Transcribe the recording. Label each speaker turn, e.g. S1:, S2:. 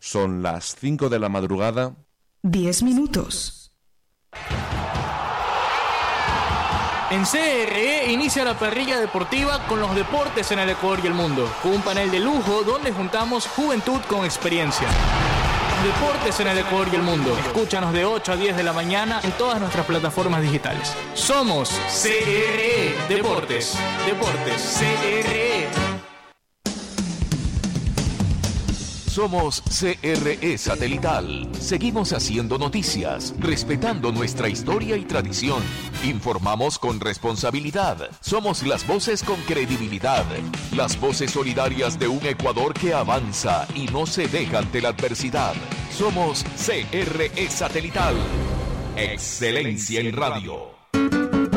S1: Son las 5 de la madrugada.
S2: 10 minutos.
S3: En CRE inicia la parrilla deportiva con los deportes en el Ecuador y el mundo, con un panel de lujo donde juntamos juventud con experiencia. Los deportes en el Ecuador y el mundo. Escúchanos de 8 a 10 de la mañana en todas nuestras plataformas digitales. Somos CRE Deportes. Deportes CRE.
S4: Somos CRE Satelital. Seguimos haciendo noticias, respetando nuestra historia y tradición. Informamos con responsabilidad. Somos las voces con credibilidad. Las voces solidarias de un Ecuador que avanza y no se deja ante la adversidad. Somos CRE Satelital. Excelencia en radio.